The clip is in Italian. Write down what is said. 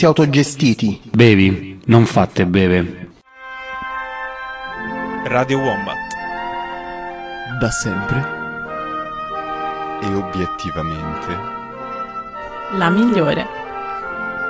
autogestiti. Bevi, non fate beve. Radio Wombat. Da sempre. E obiettivamente la migliore.